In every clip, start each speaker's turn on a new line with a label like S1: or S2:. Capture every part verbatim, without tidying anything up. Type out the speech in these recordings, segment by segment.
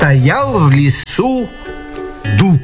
S1: Стоял в лесу дуб,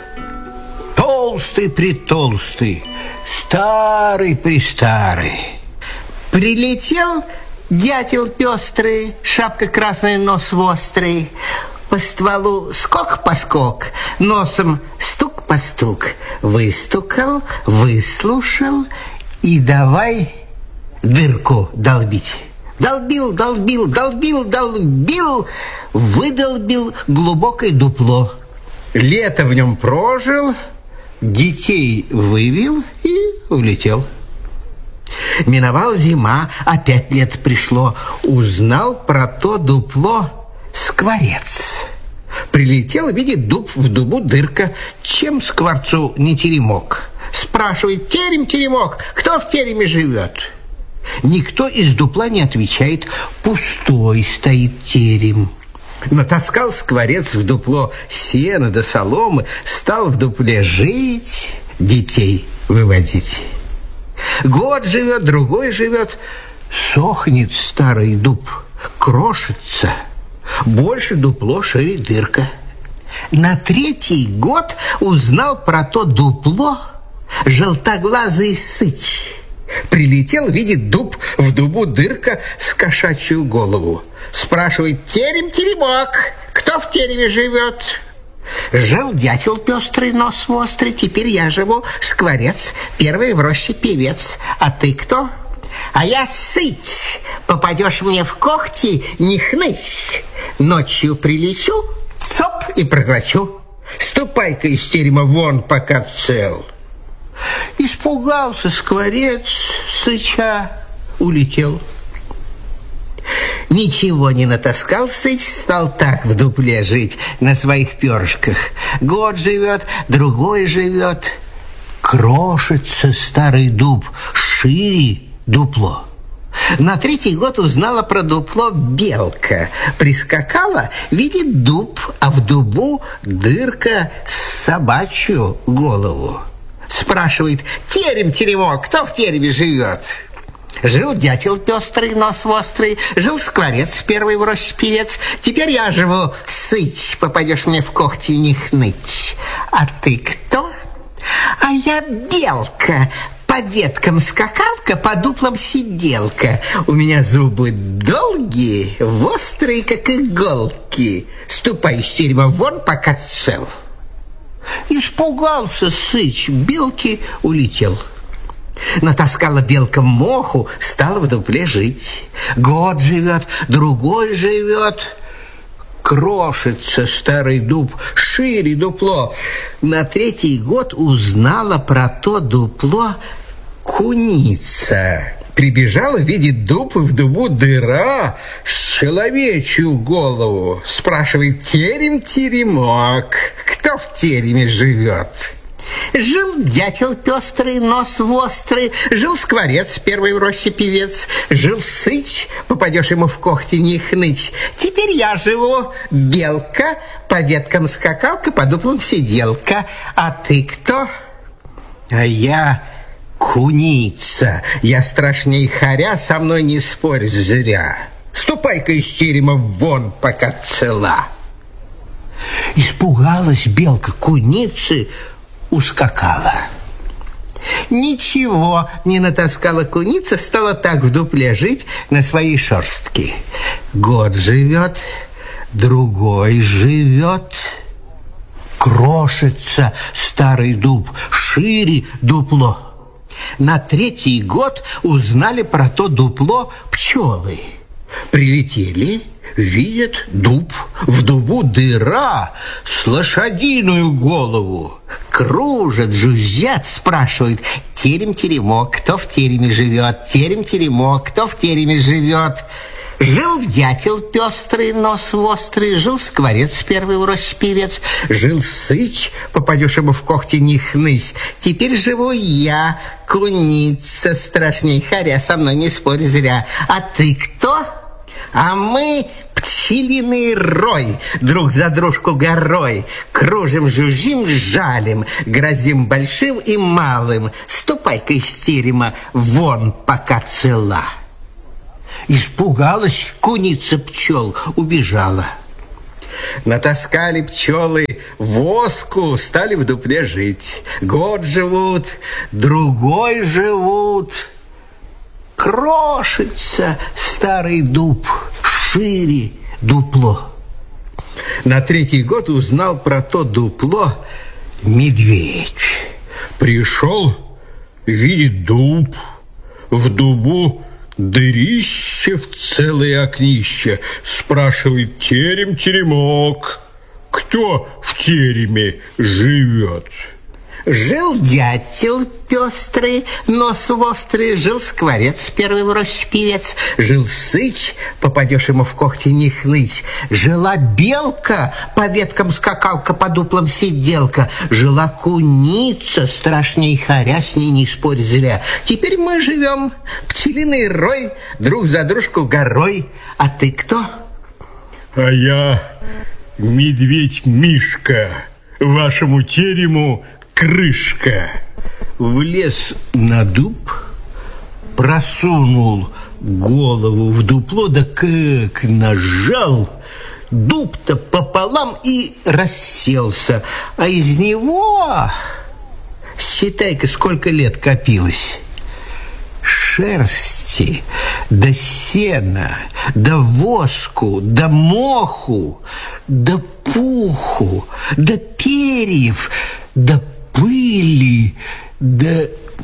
S1: толстый-притолстый, старый-престарый.
S2: Прилетел дятел пестрый, шапка красная, нос острый. По стволу скок-поскок, носом стук-постук. Выстукал, выслушал и давай дырку долбить. Долбил, долбил, долбил, долбил, выдолбил глубокое дупло. Лето в нем прожил, детей вывел и улетел. Миновала зима, опять лето пришло. Узнал про то дупло скворец. Прилетел, видит, дуб, в дубу дырка. Чем скворцу не теремок? Спрашивает: терем-теремок, кто в тереме живет? Никто из дупла не отвечает. Пустой стоит терем. Натаскал скворец в дупло сена до соломы, стал в дупле жить, детей выводить. Год живет, другой живет, сохнет старый дуб, крошится. Больше дупло, шире дырка. На третий год узнал про то дупло желтоглазый сыч. Прилетел, видит, дуб, в дубу дырка с кошачью голову. Спрашивает: терем-теремок, кто в тереме живет? Жил дятел пестрый, нос острый, теперь я живу, скворец, первый в роще певец. А ты кто? А я сыч, попадешь мне в когти, не хнычь. Ночью прилечу, цоп, и проглочу. Ступай-ка из терема вон, пока цел. Испугался скворец, сыча, улетел. Ничего не натаскал сыч, стал так в дупле жить, на своих перышках. Год живет, другой живет. Крошится старый дуб, шире дупло. На третий год узнала про дупло белка. Прискакала, видит дуб, а в дубу дырка с собачью голову. Спрашивает: терем-теремок, кто в тереме живет? Жил дятел пестрый, нос острый, жил скворец, первый в роще певец. Теперь я живу, сыч, попадешь мне в когти, не хнычь. А ты кто? А я белка, по веткам скакалка, по дуплам сиделка. У меня зубы долгие, острые, как иголки. Ступай из терема вон, пока цел. Испугался сыч белки, улетел. Натаскала белка моху, стала в дупле жить. Год живет, другой живет. Крошится старый дуб, шире дупло. На третий год узнала про то дупло куница. Прибежала, видит дуб, и в дубу дыра с человечью голову. Спрашивает: терем-теремок, кто в тереме живет? Жил дятел пестрый, нос острый, жил скворец, первый в роще певец, жил сыч, попадешь ему в когти, не хнычь. Теперь я живу, белка, по веткам скакалка, по дуплам сиделка. А ты кто? А я куница, я страшней хоря, со мной не спорь зря. Ступай-ка из терема вон, пока цела. Испугалась белка куницы, ускакала. Ничего не натаскала куница, стала так в дупле жить на своей шерстке. Год живет, другой живет. Крошится старый дуб, шире дупло. На третий год узнали про то дупло пчелы. Прилетели, видят дуб, в дубу дыра с лошадиную голову. Кружат, жужжат, спрашивают: терем-теремок, кто в тереме живет? Терем-теремок, кто в тереме живет? Жил дятел пестрый, нос острый, жил скворец, первый в роще певец, жил сыч, попадешь ему в когти, не хнычь. Теперь живу я, куница, страшней хоря, со мной не спорь зря. А ты кто? А мы пчелиный рой, друг за дружку горой. Кружим, жужжим, жалим, грозим большим и малым. Ступай-ка из терема вон, пока цела. Испугалась куница пчел, убежала. Натаскали пчелы воску, стали в дупле жить. Год живут, другой живут. Крошится старый дуб, шире дупло. На третий год узнал про то дупло медведь. Пришел, видит дуб, в дубу дырище в целое окнище. Спрашивает: терем-теремок, кто в тереме живет? Жил дятел пестрый, нос острый, жил скворец, первый в роще певец, жил сыч, попадешь ему в когти не хныть, жила белка, по веткам скакалка, по дуплам сиделка, жила куница, страшней хоря, с ней не спорь зря. Теперь мы живем, пчелиный рой, друг за дружку горой. А ты кто?
S3: А я медведь Мишка, вашему терему крышка.
S2: Влез на дуб, просунул голову в дупло, да как нажал, дуб-то пополам и расселся. А из него, считай-ка, сколько лет копилось. Шерсти, да сена, да воску, да моху, да пуху, да перьев, да пыли, да...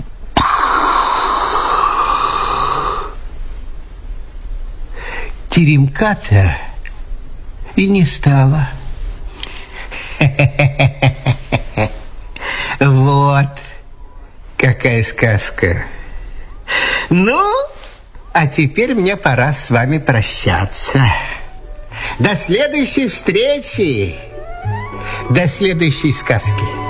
S2: Теремка-то и не стало. Вот какая сказка. Ну, а теперь мне пора с вами прощаться. До следующей встречи, до следующей сказки.